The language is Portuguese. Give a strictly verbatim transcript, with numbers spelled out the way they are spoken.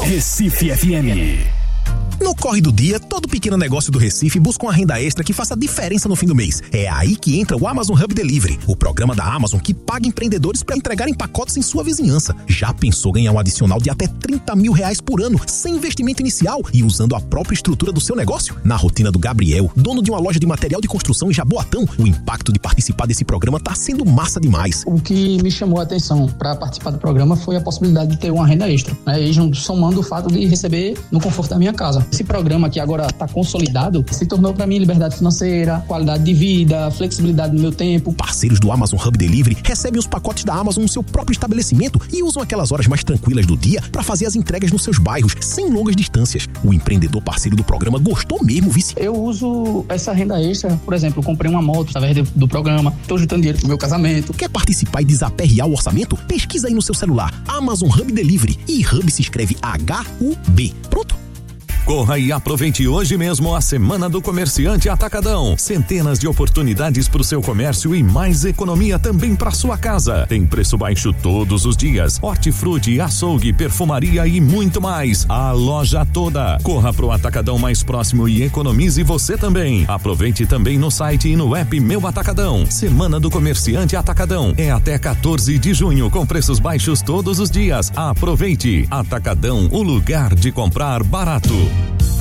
Recife F M. No corre do dia, todo pequeno negócio do Recife busca uma renda extra que faça diferença no fim do mês. É aí que entra o Amazon Hub Delivery, o programa da Amazon que paga empreendedores para entregarem pacotes em sua vizinhança. Já pensou ganhar um adicional de até trinta mil reais por ano, sem investimento inicial e usando a própria estrutura do seu negócio? Na rotina do Gabriel, dono de uma loja de material de construção em Jaboatão, o impacto de participar desse programa tá sendo massa demais. O que me chamou a atenção para participar do programa foi a possibilidade de ter uma renda extra, né? E somando o fato de receber no conforto da minha casa. Esse programa que agora está consolidado se tornou para mim liberdade financeira, qualidade de vida, flexibilidade no meu tempo. Parceiros do Amazon Hub Delivery recebem os pacotes da Amazon no seu próprio estabelecimento e usam aquelas horas mais tranquilas do dia para fazer as entregas nos seus bairros, sem longas distâncias. O empreendedor parceiro do programa gostou mesmo, vice. Eu uso essa renda extra, por exemplo, eu comprei uma moto através do, do programa, estou juntando dinheiro pro meu casamento. Quer participar e desaperrear o orçamento? Pesquisa aí no seu celular, Amazon Hub Delivery, e Hub se escreve H U B. Pronto? Corra e aproveite hoje mesmo a Semana do Comerciante Atacadão. Centenas de oportunidades para o seu comércio e mais economia também para sua casa. Tem preço baixo todos os dias. Hortifruti, açougue, perfumaria e muito mais. A loja toda. Corra pro Atacadão mais próximo e economize você também. Aproveite também no site e no app Meu Atacadão. Semana do Comerciante Atacadão. É até quatorze de junho com preços baixos todos os dias. Aproveite. Atacadão, o lugar de comprar barato.